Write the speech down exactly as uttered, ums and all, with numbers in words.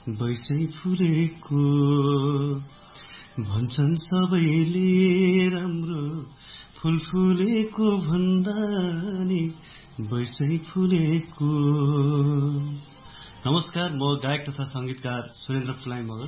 बैसै फुलेको भन्छन् सबैले राम्रो फुल फुलेको भन्दा नि बैसै फुलेको। नमस्कार, म गायक तथा संगीतकार सुरेन्द्र फुलाइ मगर।